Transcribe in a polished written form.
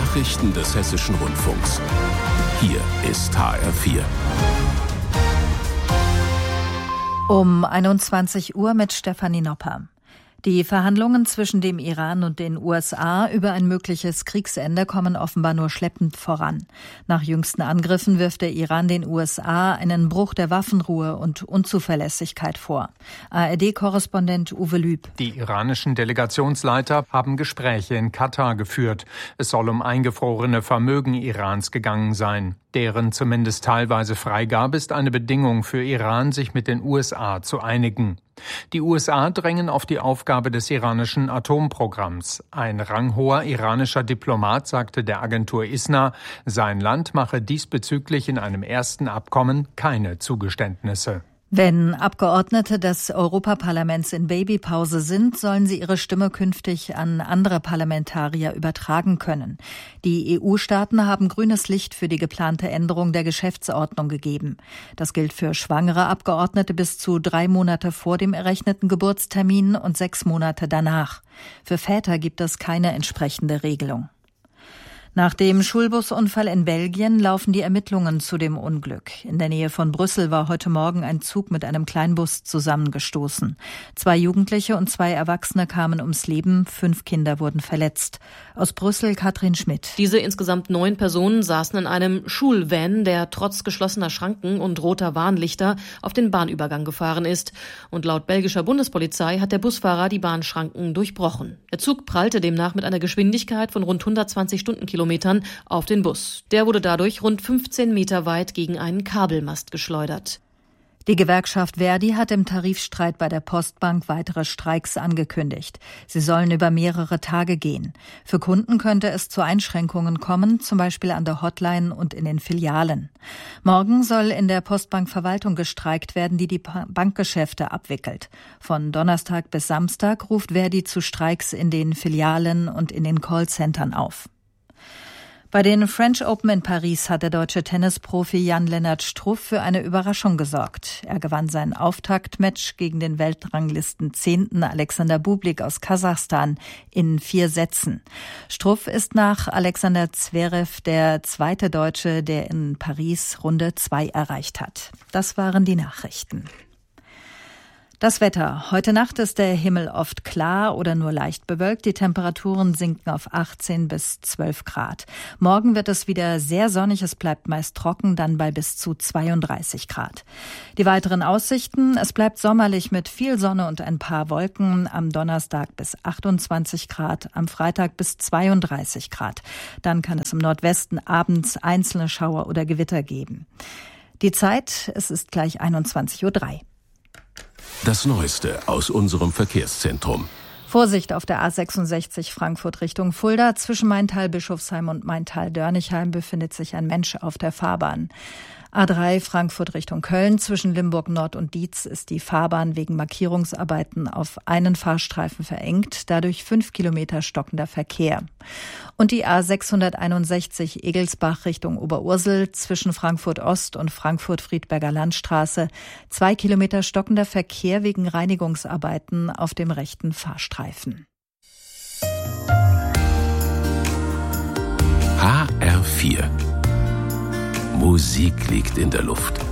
Nachrichten des Hessischen Rundfunks. Hier ist HR4. Um 21 Uhr mit Stefanie Nopper. Die Verhandlungen zwischen dem Iran und den USA über ein mögliches Kriegsende kommen offenbar nur schleppend voran. Nach jüngsten Angriffen wirft der Iran den USA einen Bruch der Waffenruhe und Unzuverlässigkeit vor. ARD-Korrespondent Uwe Lüb. Die iranischen Delegationsleiter haben Gespräche in Katar geführt. Es soll um eingefrorene Vermögen Irans gegangen sein. Deren zumindest teilweise Freigabe ist eine Bedingung für Iran, sich mit den USA zu einigen. Die USA drängen auf die Aufgabe des iranischen Atomprogramms. Ein ranghoher iranischer Diplomat sagte der Agentur ISNA, sein Land mache diesbezüglich in einem ersten Abkommen keine Zugeständnisse. Wenn Abgeordnete des Europaparlaments in Babypause sind, sollen sie ihre Stimme künftig an andere Parlamentarier übertragen können. Die EU-Staaten haben grünes Licht für die geplante Änderung der Geschäftsordnung gegeben. Das gilt für schwangere Abgeordnete bis zu 3 Monate vor dem errechneten Geburtstermin und 6 Monate danach. Für Väter gibt es keine entsprechende Regelung. Nach dem Schulbusunfall in Belgien laufen die Ermittlungen zu dem Unglück. In der Nähe von Brüssel war heute Morgen ein Zug mit einem Kleinbus zusammengestoßen. 2 Jugendliche und 2 Erwachsene kamen ums Leben, 5 Kinder wurden verletzt. Aus Brüssel Katrin Schmidt. Diese insgesamt 9 Personen saßen in einem Schulvan, der trotz geschlossener Schranken und roter Warnlichter auf den Bahnübergang gefahren ist. Und laut belgischer Bundespolizei hat der Busfahrer die Bahnschranken durchbrochen. Der Zug prallte demnach mit einer Geschwindigkeit von rund 120 Stundenkilometern auf den Bus. Der wurde dadurch rund 15 Meter weit gegen einen Kabelmast geschleudert. Die Gewerkschaft Verdi hat im Tarifstreit bei der Postbank weitere Streiks angekündigt. Sie sollen über mehrere Tage gehen. Für Kunden könnte es zu Einschränkungen kommen, zum Beispiel an der Hotline und in den Filialen. Morgen soll in der Postbankverwaltung gestreikt werden, die die Bankgeschäfte abwickelt. Von Donnerstag bis Samstag ruft Verdi zu Streiks in den Filialen und in den Callcentern auf. Bei den French Open in Paris hat der deutsche Tennisprofi Jan-Lennart Struff für eine Überraschung gesorgt. Er gewann sein Auftaktmatch gegen den Weltranglisten 10. Alexander Bublik aus Kasachstan in 4 Sätzen. Struff ist nach Alexander Zverev der 2. Deutsche, der in Paris Runde 2 erreicht hat. Das waren die Nachrichten. Das Wetter. Heute Nacht ist der Himmel oft klar oder nur leicht bewölkt. Die Temperaturen sinken auf 18 bis 12 Grad. Morgen wird es wieder sehr sonnig. Es bleibt meist trocken, dann bei bis zu 32 Grad. Die weiteren Aussichten. Es bleibt sommerlich mit viel Sonne und ein paar Wolken. Am Donnerstag bis 28 Grad, am Freitag bis 32 Grad. Dann kann es im Nordwesten abends einzelne Schauer oder Gewitter geben. Die Zeit, es ist gleich 21:03 Uhr. Das Neueste aus unserem Verkehrszentrum. Vorsicht auf der A66 Frankfurt Richtung Fulda. Zwischen Maintal-Bischofsheim und Maintal-Dörnichheim befindet sich ein Mensch auf der Fahrbahn. A3 Frankfurt Richtung Köln. Zwischen Limburg Nord und Dietz ist die Fahrbahn wegen Markierungsarbeiten auf einen Fahrstreifen verengt. Dadurch 5 Kilometer stockender Verkehr. Und die A661 Egelsbach Richtung Oberursel. Zwischen Frankfurt Ost und Frankfurt-Friedberger Landstraße 2 Kilometer stockender Verkehr wegen Reinigungsarbeiten auf dem rechten Fahrstreifen. HR4. Musik liegt in der Luft.